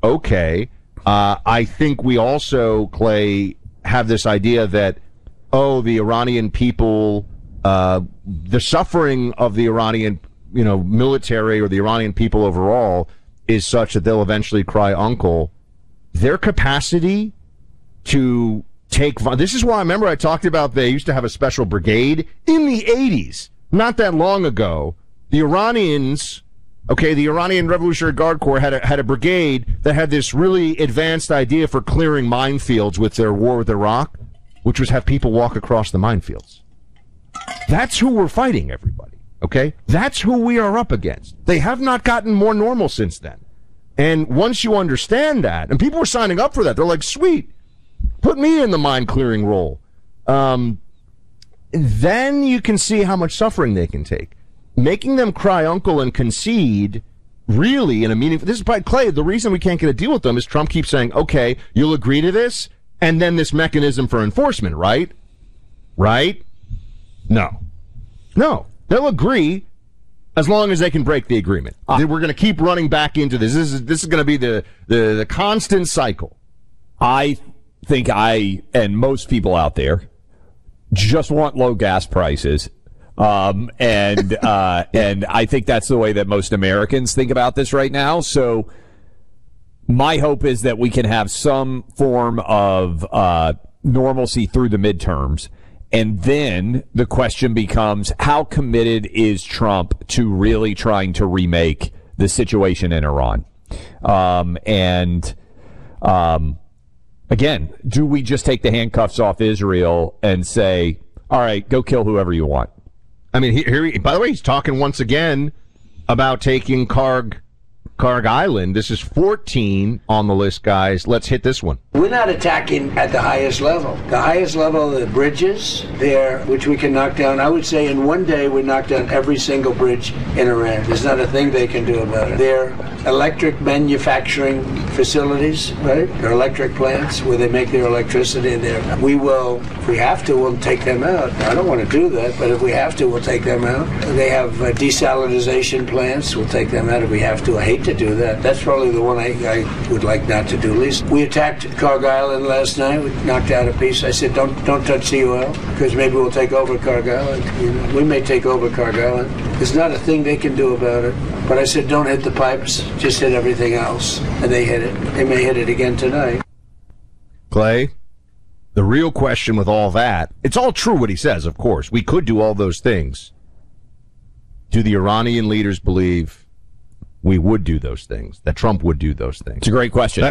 okay. I think we also, Clay, have this idea that, the Iranian people, the suffering of the Iranian, military or the Iranian people overall is such that they'll eventually cry uncle. Their capacity to take, this is why I remember I talked about they used to have a special brigade in the 80s, not that long ago. The Iranians, the Iranian Revolutionary Guard Corps had a brigade that had this really advanced idea for clearing minefields with their war with Iraq, which was have people walk across the minefields. That's who we're fighting, everybody, okay? That's who we are up against. They have not gotten more normal since then. And once you understand that, and people are signing up for that, they're like, sweet, put me in the mine-clearing role. Then you can see how much suffering they can take. Making them cry uncle and concede, really, in a meaningful... This is probably, Clay, the reason we can't get a deal with them is Trump keeps saying, okay, you'll agree to this, and then this mechanism for enforcement, right? Right? No. They'll agree as long as they can break the agreement. We're going to keep running back into this. This is going to be the constant cycle. I think I and most people out there just want low gas prices. And I think that's the way that most Americans think about this right now. So my hope is that we can have some form of normalcy through the midterms. And then the question becomes, how committed is Trump to really trying to remake the situation in Iran? Again, do we just take the handcuffs off Israel and say, all right, go kill whoever you want? I mean, by the way, he's talking once again about taking Karg Island. This is 14 on the list, guys. Let's hit this one. We're not attacking at the highest level. The highest level of the bridges there, which we can knock down. I would say in one day we knock down every single bridge in Iran. There's not a thing they can do about it. They're electric manufacturing facilities, right? They're electric plants where they make their electricity there. We will, if we have to, we'll take them out. I don't want to do that, but if we have to, we'll take them out. They have desalinization plants. We'll take them out if we have to. I hate to do that. That's probably the one I would like not to do least. We attacked Karg Island last night. We knocked out a piece. I said, don't touch the oil, because maybe we'll take over Karg Island. We may take over Karg Island. There's not a thing they can do about it. But I said, don't hit the pipes. Just hit everything else. And they hit it. They may hit it again tonight. Clay, the real question with all that, it's all true what he says, of course. We could do all those things. Do the Iranian leaders believe we would do those things, that Trump would do those things? It's a great question.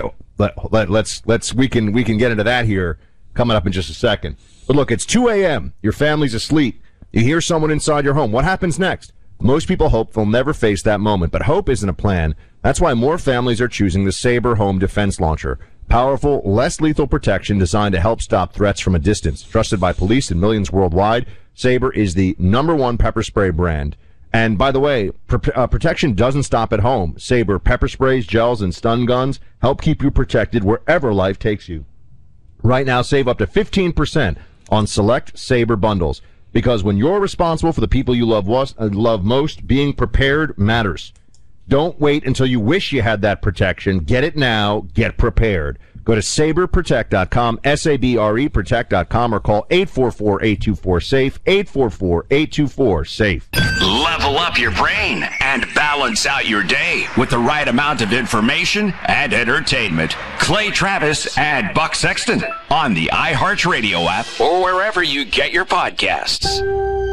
We can get into that here coming up in just a second. But look, it's 2 a.m. Your family's asleep. You hear someone inside your home. What happens next? Most people hope they'll never face that moment, but hope isn't a plan. That's why more families are choosing the Sabre Home Defense Launcher. Powerful, less lethal protection designed to help stop threats from a distance. Trusted by police and millions worldwide, Sabre is the #1 pepper spray brand. And by the way, protection doesn't stop at home. Sabre pepper sprays, gels, and stun guns help keep you protected wherever life takes you. Right now, save up to 15% on select Sabre bundles. Because when you're responsible for the people you love most, being prepared matters. Don't wait until you wish you had that protection. Get it now. Get prepared. Go to SabreProtect.com, S-A-B-R-E Protect.com, or call 844-824-SAFE, 844-824-SAFE. Level up your brain and balance out your day with the right amount of information and entertainment. Clay Travis and Buck Sexton on the iHeartRadio app or wherever you get your podcasts.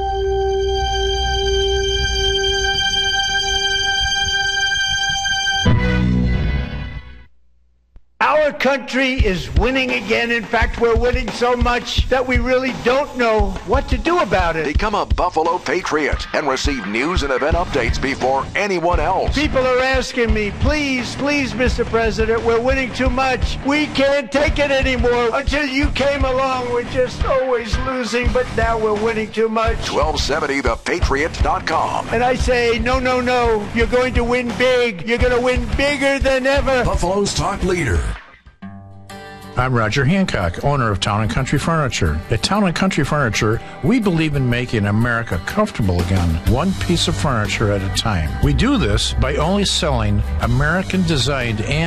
Our country is winning again. In fact, we're winning so much that we really don't know what to do about it. Become a Buffalo Patriot and receive news and event updates before anyone else. People are asking me, please, Mr. President, we're winning too much. We can't take it anymore. Until you came along, we're just always losing, but now we're winning too much. 1270thepatriot.com. And I say, no. You're going to win big. You're going to win bigger than ever. Buffalo's talk leader. I'm Roger Hancock, owner of Town & Country Furniture. At Town & Country Furniture, we believe in making America comfortable again, one piece of furniture at a time. We do this by only selling American-designed and